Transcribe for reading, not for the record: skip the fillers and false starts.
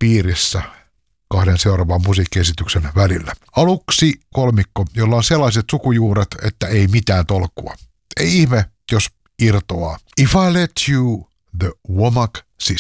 piirissä kahden seuraavan musiikkiesityksen välillä. Aluksi kolmikko, jolla on sellaiset sukujuuret, että ei mitään tolkkua. Ei ihme, jos irtoaa. If I Let You, The Womack Sisters.